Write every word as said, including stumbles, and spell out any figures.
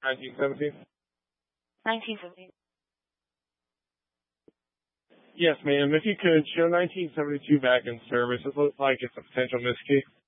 nineteen seventeen? nineteen seventeen. Yes, ma'am. If you could show nineteen seventy-two back in service, it looks like it's a potential miskey.